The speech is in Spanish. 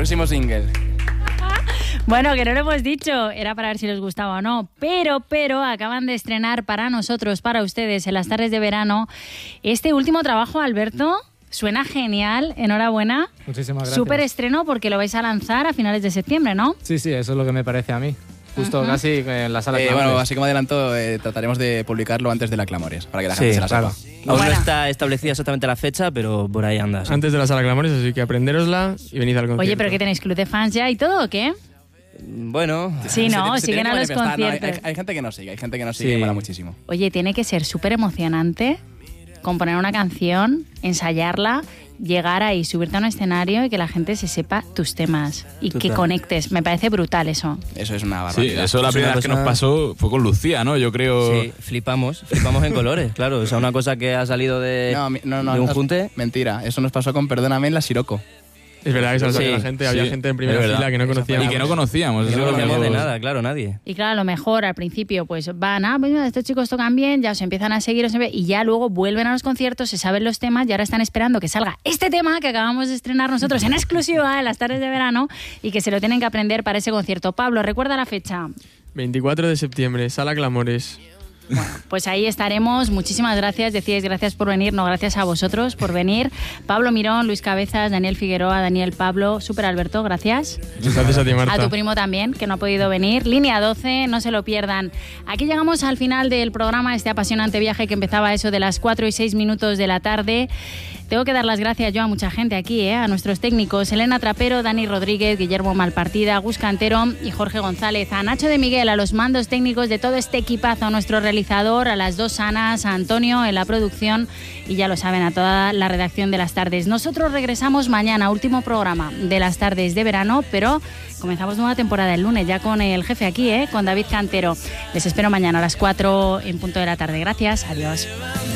próximo single. Bueno, que no lo hemos dicho, era para ver si les gustaba o no, pero acaban de estrenar para nosotros, para ustedes, en las tardes de verano, este último trabajo, Alberto. Suena genial, enhorabuena. Muchísimas gracias. Súper estreno porque lo vais a lanzar a finales de septiembre, ¿no? Sí, eso es lo que me parece a mí. Justo casi en la sala Clamores. Bueno, así como adelanto, trataremos de publicarlo antes de la Clamores, para que la gente se la sepa. Aún no está establecida exactamente la fecha, pero por ahí anda. Sí. Antes de la sala Clamores, así que aprendérosla y venid al concierto. Oye, ¿pero qué tenéis? ¿Club de fans ya y todo o qué? Bueno... Sí, no, siguen a los conciertos. Hay gente que no sigue, y mola muchísimo. Oye, tiene que ser súper emocionante componer una canción, ensayarla, llegar ahí, subirte a un escenario y que la gente se sepa tus temas y que conectes. Me parece brutal eso. Eso es una barbaridad. Sí, eso la primera vez que nos pasó fue con Lucía, ¿no? Yo creo... Sí, flipamos en colores, claro. O sea, una cosa que ha salido de un junte. Mentira, eso nos pasó con Perdóname en la Siroco. Es verdad que la gente, había gente en primera fila que no conocíamos. Y que no conocíamos. Y no conocíamos de nada, claro, nadie. Y claro, a lo mejor al principio pues van, pues mira, estos chicos tocan bien, ya os empiezan a seguir, y ya luego vuelven a los conciertos, se saben los temas y ahora están esperando que salga este tema que acabamos de estrenar nosotros en exclusiva en las tardes de verano y que se lo tienen que aprender para ese concierto. Pablo, ¿recuerda la fecha? 24 de septiembre, sala Clamores. Bueno, pues ahí estaremos. Muchísimas gracias. Decíais gracias por venir, no gracias a vosotros por venir. Pablo Mirón, Luis Cabezas, Daniel Figueroa, Daniel Pablo, Super Alberto, gracias. Gracias a ti, Marta. A tu primo también, que no ha podido venir. Línea 12, no se lo pierdan. Aquí llegamos al final del programa, este apasionante viaje que empezaba eso de las 4:06 de la tarde. Tengo que dar las gracias yo a mucha gente aquí, a nuestros técnicos, Elena Trapero, Dani Rodríguez, Guillermo Malpartida, Gus Cantero y Jorge González, a Nacho de Miguel, a los mandos técnicos de todo este equipazo, a nuestro realizador, a las dos Anas, a Antonio en la producción y ya lo saben, a toda la redacción de Las Tardes. Nosotros regresamos mañana, último programa de Las Tardes de verano, pero comenzamos nueva temporada el lunes ya con el jefe aquí, con David Cantero. Les espero mañana a las 4 en punto de la tarde. Gracias, adiós.